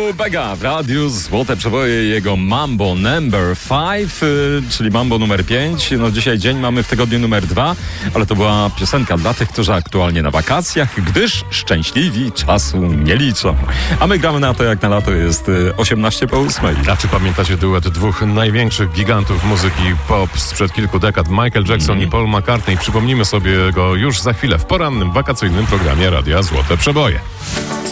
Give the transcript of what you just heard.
Bega w radiu Złote Przeboje, jego Mambo Number 5, czyli Mambo numer 5. No dzisiaj dzień mamy w tygodniu numer 2, ale to była piosenka dla tych, którzy aktualnie na wakacjach, gdyż szczęśliwi czasu nie liczą. A my gramy na to, jak na lato jest 18:08. A czy pamiętacie duet dwóch największych gigantów muzyki pop sprzed kilku dekad, Michael Jackson i Paul McCartney? Przypomnimy sobie go już za chwilę w porannym, wakacyjnym programie Radia Złote Przeboje.